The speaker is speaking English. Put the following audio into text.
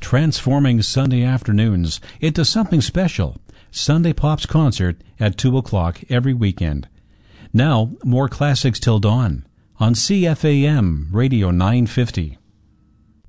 transforming Sunday afternoons into something special. Sunday Pops Concert at 2 o'clock every weekend. Now, more classics till dawn on CFAM Radio 950.